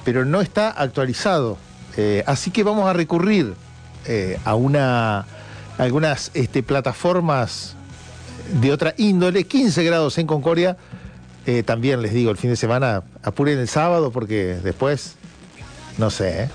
pero no está actualizado. Así que vamos a recurrir a algunas plataformas de otra índole. 15 grados en Concordia. También les digo, el fin de semana apuren el sábado porque después, no sé.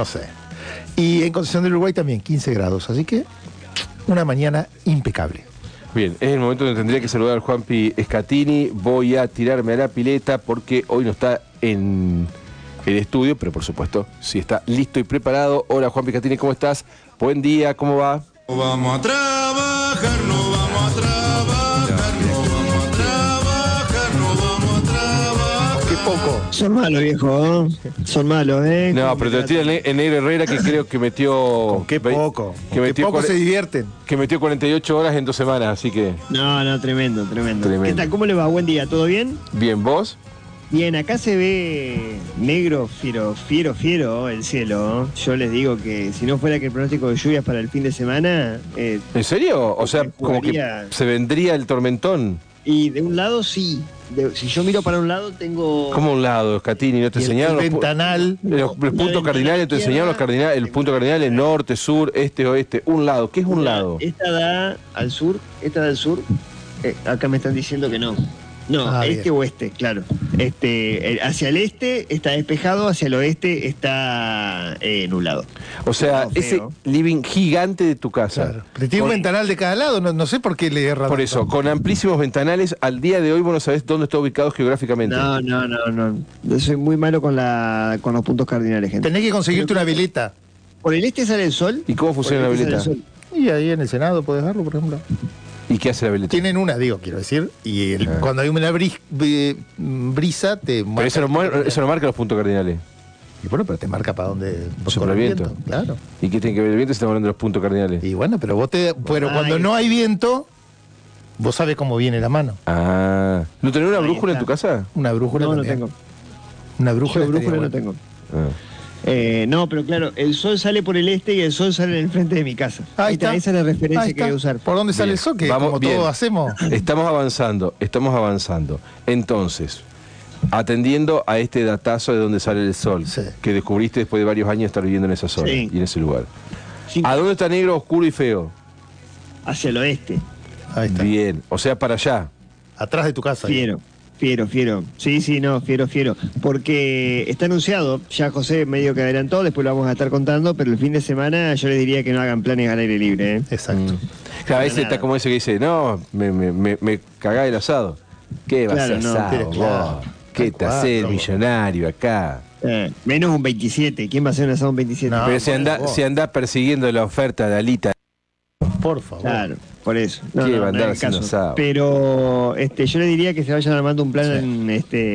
Y en Concepción del Uruguay también 15 grados. Así que una mañana impecable. Bien, es el momento donde tendría que saludar al Juanpi Scatini. Voy a tirarme a la pileta porque hoy no está en el estudio, pero por supuesto, sí está listo y preparado. Hola Juanpi Scatini, ¿cómo estás? Buen día, ¿cómo va? Vamos a trabajar, no vamos a trabajar, no vamos a trabajar, no vamos a trabajar. Qué poco. Son malos, viejo, Son malos, No, pero te lo tira el Negro Herrera, que creo que metió... Con qué poco. Que Con qué poco se divierten. Que metió 48 horas en 2 semanas, así que... No, tremendo. ¿Qué tal? ¿Cómo le va? Buen día, ¿todo bien? Bien, ¿vos? Bien, acá se ve negro, fiero el cielo. Yo les digo que si no fuera que el pronóstico de lluvias para el fin de semana... ¿En serio? O sea, como que se vendría el tormentón. Y de un lado sí. Si yo miro para un lado tengo... ¿Cómo un lado, Scatini? ¿No te enseñaron el ventanal? Los puntos cardinales, te enseñaron los cardinales, el punto cardinal es norte, sur, este, oeste. Un lado. ¿Qué es un lado? Esta da al sur, esta da al sur. Acá me están diciendo que no. No, bien. oeste, claro. Hacia el este está despejado, hacia el oeste está nublado. O sea, No, ese feo. living gigante de tu casa. Claro. Pero tiene un ventanal de cada lado, no sé por qué le erra. Por eso, con amplísimos ventanales, al día de hoy vos no sabés dónde está ubicado geográficamente. No. Yo soy muy malo con los puntos cardinales, gente. Tenés que conseguirte una veleta. Por el este sale el sol. ¿Y cómo funciona la por el este veleta? sale el sol. Y ahí en el Senado podés verlo, por ejemplo. ¿Y qué hace la veleta? Tienen una, quiero decir. Y cuando hay una brisa, te marca. Pero eso no marca los puntos cardinales. Y bueno, pero te marca para dónde Sopla corre el viento. Claro. ¿Y qué tiene que ver el viento si estamos hablando de los puntos cardinales? Y bueno, pero cuando no hay viento, vos sabés cómo viene la mano. Ah. ¿No tenés una Ahí brújula en está. tu casa? Una brújula No, no también. tengo. Una brújula. Yo brújula estaría no bueno. tengo. Ah. No, pero claro, el sol sale por el este y el sol sale en el frente de mi casa. Ahí está. Esa es la referencia Ahí que voy a está. usar. ¿Por dónde sale Bien. el sol? Que Vamos, como bien. todos hacemos. Estamos avanzando. Entonces, atendiendo a este datazo de dónde sale el sol, Sí. que descubriste después de varios años estar viviendo en esa zona Sí. y en ese lugar. Sí, ¿A dónde está negro, oscuro y feo? hacia el oeste. Ahí está. Bien, o sea, para allá. Atrás de tu casa. Fiero. Sí, fiero. Porque está anunciado, ya José medio que adelantó, después lo vamos a estar contando, pero el fin de semana yo les diría que no hagan planes al aire libre. Exacto. Claro, ese nada. está como ese que dice, no, me cagá el asado. ¿Qué vas Claro, a no, asado, pero claro, vos? ¿Qué tal te cual, haces no. millonario acá? Menos un 27. ¿Quién va a hacer un asado un 27? No. Pero vos. si anda persiguiendo la oferta de Alita, Por favor. Claro, por eso. ¿Qué va a no andar es el haciendo caso. asado? Pero yo le diría que se vayan armando un plan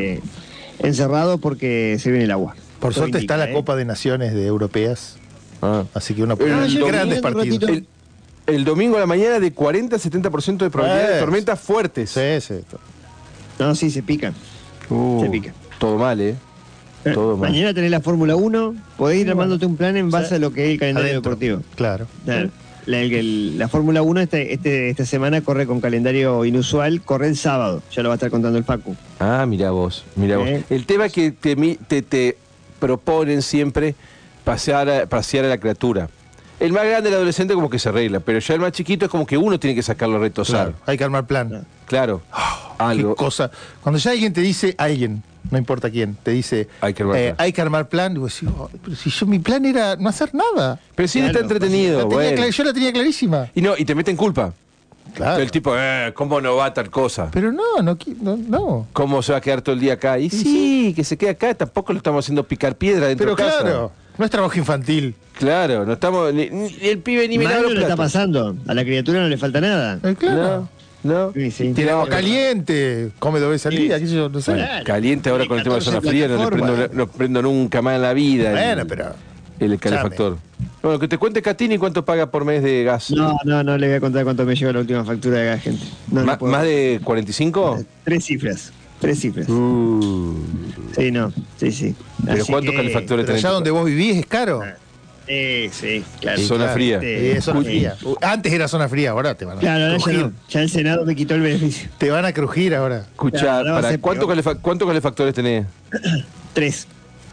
encerrado porque se viene el agua. Por Todo suerte está indica, la Copa de Naciones de Europeas. Ah. Así que uno puede Ah, ver yo grandes vi un partidos. ratito. El domingo a la mañana de 40 a 70% de probabilidad de Pues. tormentas fuertes. Sí. No, sí, se pican. Se pica. Todo mal, Todo mal. Mañana tenés la Fórmula 1, podés ir armándote un plan en base a lo que es el calendario Adentro. deportivo. Claro. Claro. La Fórmula 1 esta semana corre con calendario inusual, corre el sábado, ya lo va a estar contando el Facu. Ah, mirá vos. El tema es que te proponen siempre pasear a la criatura. El más grande, el adolescente, como que se arregla, pero ya el más chiquito es como que uno tiene que sacarlo a retosar. Claro. Hay que armar plan. Claro. Algo. Qué cosa. Cuando ya alguien te dice, no importa quién, te dice, Hay que armar plan. hay que armar plan, digo, sí, pero si mi plan era no hacer nada. Pero sí Claro, está entretenido, bueno. Yo la tenía clarísima. Y te meten culpa. Claro. El tipo, ¿cómo no va a tal cosa? Pero no. ¿Cómo se va a quedar todo el día acá? Y sí, que se quede acá, tampoco lo estamos haciendo picar piedra dentro Pero de casa. claro, no es trabajo infantil. Claro, no estamos. Ni el pibe ni me lava Mal los no le está platos. pasando, a la criatura no le falta nada. Claro. No. Sí. Tiene agua No, caliente, come 2 veces al día, qué sé yo, no sé. Claro. Caliente ahora con el tema de zona fría, no prendo nunca más en la vida. Bueno, pero El calefactor. Bueno, que te cuente Catini cuánto paga por mes de gas. No le voy a contar cuánto me lleva la última factura de gas, gente. No, no puedo. ¿Más de 45? 3 cifras. Sí, no, sí. ¿Pero Así cuántos que- calefactores Pero tenés? allá donde vos vivís es caro. Sí, claro. Zona fría. Es zona Sí. fría. Antes era zona fría, ahora te van a Claro, ahora ya crujir. no. Ya el Senado me quitó el beneficio. Te van a crujir ahora. Escuchá, Claro, no va a ser ¿cuántos peor. calefactores tenés? 3.